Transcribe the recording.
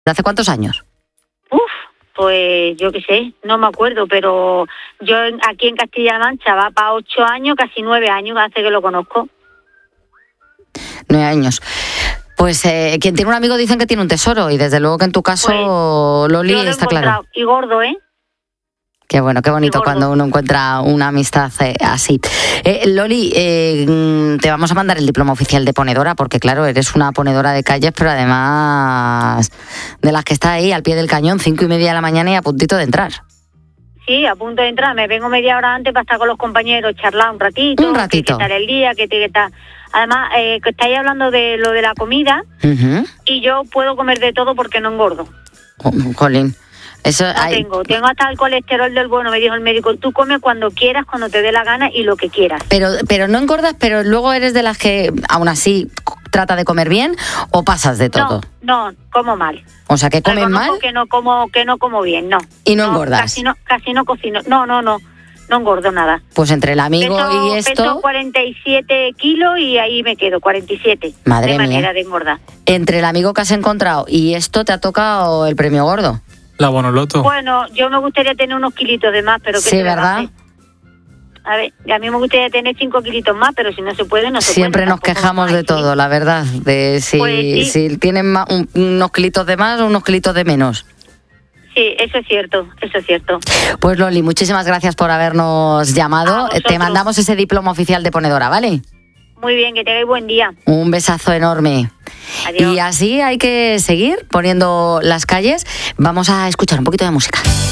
¿Hace cuántos años? Pues yo qué sé, no me acuerdo, pero yo aquí en Castilla-La Mancha va para 8 años, casi 9 años, hace que lo conozco. 9 años. Pues quien tiene un amigo dicen que tiene un tesoro, y desde luego que en tu caso, pues, Loli, está claro. Y gordo, ¿eh? Qué bueno, qué bonito cuando uno encuentra una amistad así. Loli, te vamos a mandar el diploma oficial de ponedora, porque claro, eres una ponedora de calles, pero además de las que está ahí al pie del cañón, 5:30 de la mañana y a puntito de entrar. Sí, a punto de entrar. Me vengo media hora antes para estar con los compañeros, charlar un ratito. Un ratito. ¿Qué tal el día? ¿Qué tal? Además, que estáis hablando de lo de la comida, y yo puedo comer de todo porque no engordo. Jolín. Eso Tengo hasta el colesterol del bueno, me dijo el médico. Tú comes cuando quieras, cuando te dé la gana y lo que quieras. Pero no engordas, pero luego eres de las que aún así trata de comer bien, ¿o pasas de todo? No, como mal. O sea, que comes mal. Que no como bien, no. Y no engordas. Casi no cocino. No engordo nada. Pues entre el amigo y esto... Peso 47 kilos y ahí me quedo, 47. Madre mía. Manera de engordar. Entre el amigo que has encontrado y esto te ha tocado el premio gordo. La Bonoloto. Bueno, yo me gustaría tener unos kilitos de más, pero que sí, ¿verdad? A ver, a mí me gustaría tener 5 kilitos más, pero si no se puede, no se puede. Siempre nos quejamos de todo, la verdad, de si tienen unos kilitos de más o unos kilitos de menos. Sí, eso es cierto. Pues Loli, muchísimas gracias por habernos llamado. Te mandamos ese diploma oficial de ponedora, ¿vale? Muy bien, que tengáis buen día. Un besazo enorme. Adiós. Y así hay que seguir poniendo las calles. Vamos a escuchar un poquito de música.